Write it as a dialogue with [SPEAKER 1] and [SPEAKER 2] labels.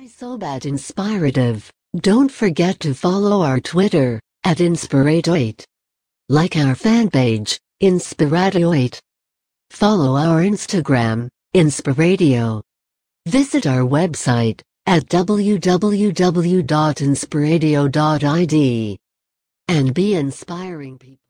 [SPEAKER 1] Isobat Inspirative. Don't forget to follow our Twitter, @Inspirato8. Like our fan page, Inspirato8. Follow our Instagram, Inspiratio. Visit our website, at www.inspiratio.id. And be inspiring people.